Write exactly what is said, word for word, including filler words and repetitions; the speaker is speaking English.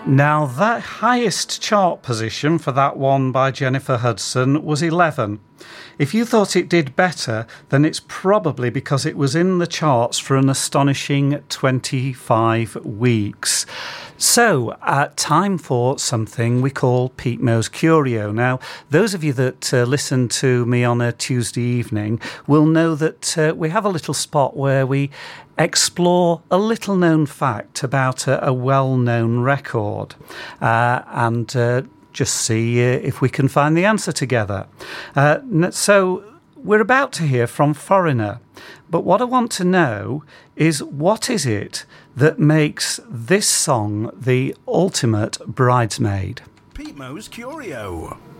Now, the highest chart position for that one by Jennifer Hudson was eleven. If you thought it did better, then it's probably because it was in the charts for an astonishing twenty-five weeks. So, uh, time for something we call Pete Mo's Curio. Now, those of you that uh, listen to me on a Tuesday evening will know that uh, we have a little spot where we explore a little-known fact about a, a well-known record uh, and uh, just see uh, if we can find the answer together. Uh, so, we're about to hear from Foreigner. But what I want to know is, what is it that makes this song the ultimate bridesmaid? Pete Mo's Curio.